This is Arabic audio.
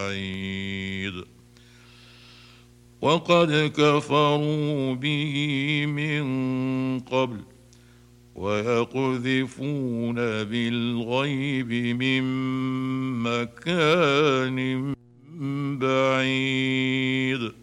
بعيد وقد كفروا به من قبل ويقذفون بالغيب من مكان بعيد